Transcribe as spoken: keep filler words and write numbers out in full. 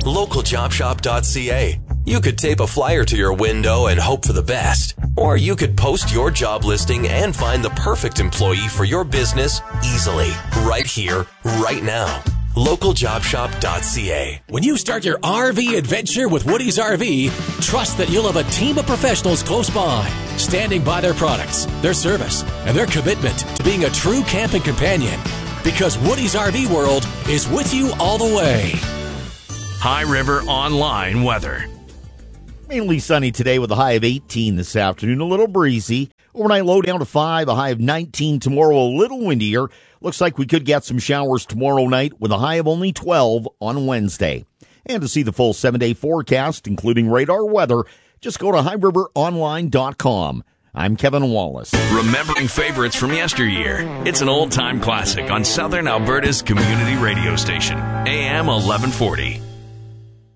local job shop dot c a. You could tape a flyer to your window and hope for the best. Or you could post your job listing and find the perfect employee for your business easily, right here, right now. local job shop dot c a. When you start your R V adventure with Woody's R V, trust that you'll have a team of professionals close by, standing by their products, their service, and their commitment to being a true camping companion. Because Woody's R V World is with you all the way. High River Online weather. Mainly sunny today with a high of eighteen this afternoon, a little breezy. Overnight low down to five, a high of nineteen tomorrow, a little windier. Looks like we could get some showers tomorrow night with a high of only twelve on Wednesday. And to see the full seven-day forecast, including radar weather, just go to high river online dot com. I'm Kevin Wallace. Remembering favorites from yesteryear. It's an old-time classic on Southern Alberta's community radio station, A M eleven forty.